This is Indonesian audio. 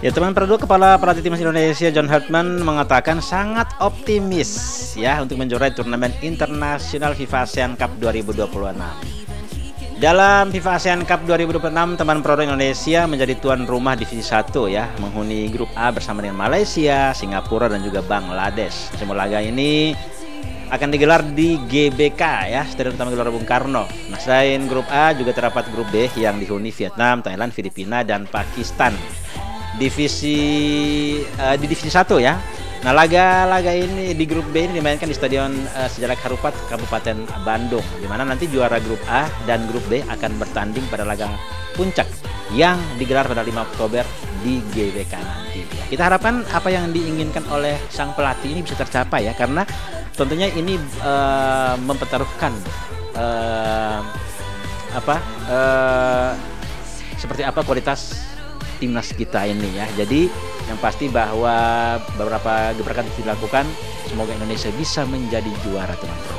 Ya teman Pro, Kepala Pelatih Timnas Indonesia John Hartman mengatakan sangat optimis ya untuk menjuarai turnamen internasional FIFA ASEAN Cup 2026. Dalam FIFA ASEAN Cup 2026, teman Pro Indonesia menjadi tuan rumah divisi 1 ya, menghuni grup A bersama dengan Malaysia, Singapura dan juga Bangladesh. Semua laga ini akan digelar di GBK ya, Stadion Utama Gelora Bung Karno. Nah, selain grup A juga terdapat grup B yang dihuni Vietnam, Thailand, Filipina dan Pakistan. Di divisi 1 ya. Nah, laga-laga ini di grup B ini dimainkan di Stadion Sejalak Harupat Kabupaten Bandung, di mana nanti juara grup A dan grup B akan bertanding pada laga puncak yang digelar pada 5 Oktober di GBK nanti. Kita harapkan apa yang diinginkan oleh sang pelatih ini bisa tercapai ya, karena tentunya ini mempertaruhkan seperti apa kualitas timnas kita ini ya. Jadi yang pasti bahwa beberapa gebrakan dilakukan, semoga Indonesia bisa menjadi juara teman-teman.